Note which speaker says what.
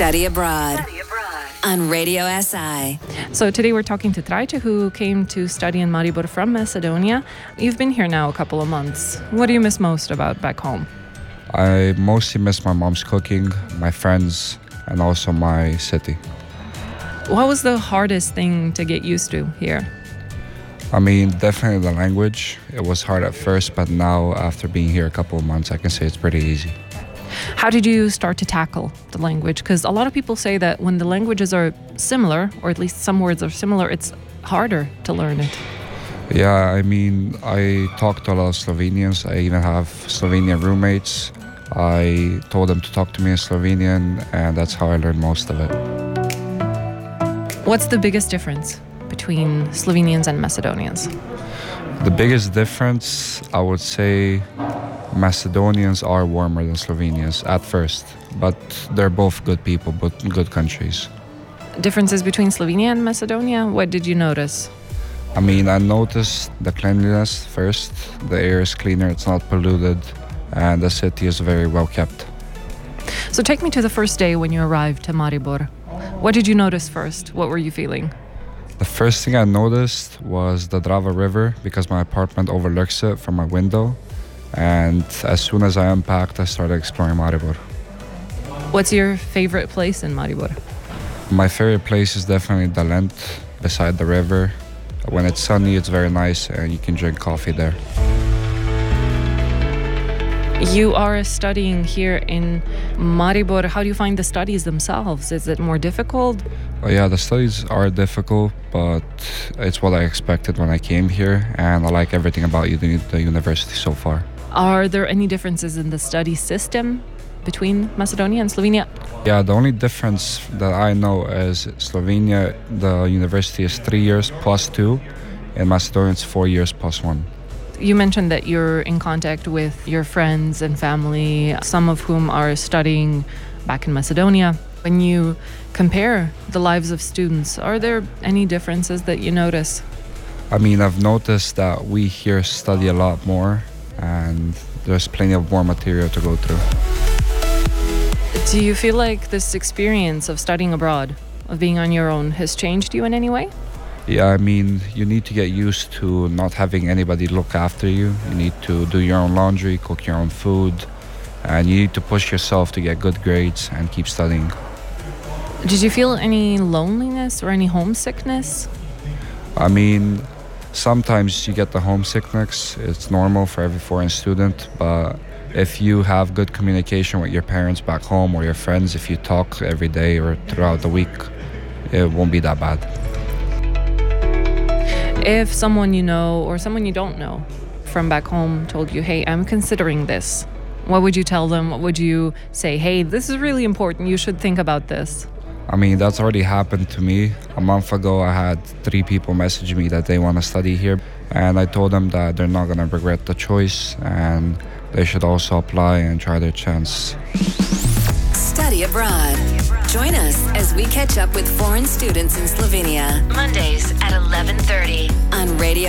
Speaker 1: Study Abroad on Radio SI.
Speaker 2: So today we're talking to Traice, who came to study in Maribor from Macedonia. You've been here now a couple of months. What do you miss most about back home?
Speaker 3: I mostly miss my mom's cooking, my friends, and also my city.
Speaker 2: What was the hardest thing to get used to here?
Speaker 3: I mean, definitely the language. It was hard at first, but now after being here a couple of months, I can say it's pretty easy.
Speaker 2: How did you start to tackle the language? Because a lot of people say that when the languages are similar, or at least some words are similar, it's harder to learn it.
Speaker 3: Yeah, I mean, I talk to a lot of Slovenians. I even have Slovenian roommates. I told them to talk to me in Slovenian, and that's how I learned most of it.
Speaker 2: What's the biggest difference between Slovenians and Macedonians?
Speaker 3: The biggest difference, I would say, Macedonians are warmer than Slovenians at first, but they're both good people, but good countries.
Speaker 2: Differences between Slovenia and Macedonia? What did you notice?
Speaker 3: I mean, I noticed the cleanliness first. The air is cleaner, it's not polluted, and the city is very well kept.
Speaker 2: So take me to the first day when you arrived to Maribor. What did you notice first? What were you feeling?
Speaker 3: The first thing I noticed was the Drava River because my apartment overlooks it from my window. And as soon as I unpacked, I started exploring Maribor.
Speaker 2: What's your favorite place in Maribor?
Speaker 3: My favorite place is definitely Dalent, beside the river. When it's sunny, it's very nice and you can drink coffee there.
Speaker 2: You are studying here in Maribor. How do you find the studies themselves? Is it more difficult?
Speaker 3: Yeah, the studies are difficult, but it's what I expected when I came here, and I like everything about the university so far.
Speaker 2: Are there any differences in the study system between Macedonia and Slovenia?
Speaker 3: Yeah, the only difference that I know is Slovenia, the university is 3 years plus 2, and Macedonia it's 4 years plus 1.
Speaker 2: You mentioned that you're in contact with your friends and family, some of whom are studying back in Macedonia. When you compare the lives of students, are there any differences that you notice?
Speaker 3: I mean, I've noticed that we here study a lot more and there's plenty of more material to go through.
Speaker 2: Do you feel like this experience of studying abroad, of being on your own, has changed you in any way?
Speaker 3: Yeah, I mean, you need to get used to not having anybody look after you. You need to do your own laundry, cook your own food, and you need to push yourself to get good grades and keep studying.
Speaker 2: Did you feel any loneliness or any homesickness?
Speaker 3: I mean, sometimes you get the homesickness. It's normal for every foreign student, but if you have good communication with your parents back home or your friends, if you talk every day or throughout the week, it won't be that bad.
Speaker 2: If someone you know or someone you don't know from back home told you, hey, I'm considering this, what would you tell them? What would you say? Hey, this is really important. You should think about this.
Speaker 3: I mean, that's already happened to me. A month ago, I had 3 people message me that they want to study here. And I told them that they're not going to regret the choice and they should also apply and try their chance.
Speaker 1: Study Abroad. Join us as we catch up with foreign students in Slovenia. Mondays at 11:30 on Radio